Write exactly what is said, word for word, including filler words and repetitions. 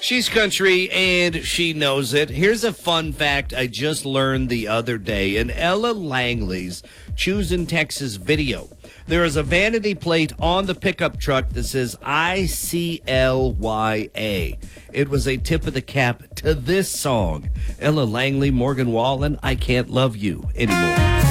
She's country, and she knows it. Here's a fun fact I just learned the other day. In Ella Langley's Choosing Texas video, there is a vanity plate on the pickup truck that says I C L Y A. It was a tip of the cap to this song. Ella Langley, Morgan Wallen, I Can't Love You Anymore.